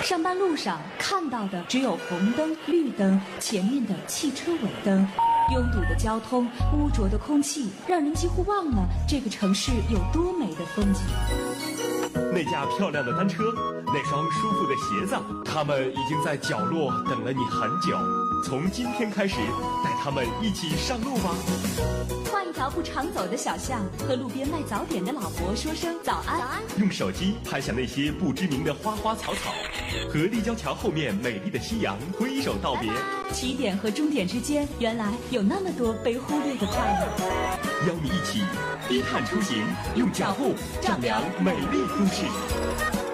上班路上看到的只有红灯、绿灯，前面的汽车尾灯。拥堵的交通，污浊的空气，让人几乎忘了这个城市有多美的风景。 那架漂亮的单车，那双舒服的鞋子，他们已经在角落等了你很久。从今天开始，带他们一起上路吧。 换一条不常走的小巷，和路边卖早点的老伯说声早安。 用手机拍下那些不知名的花花草草，和立交桥后面美丽的夕阳挥手道别。 起点和终点之间，原来有那么多被忽略的快乐。 邀你一起低碳出行，用脚步丈量美丽都市。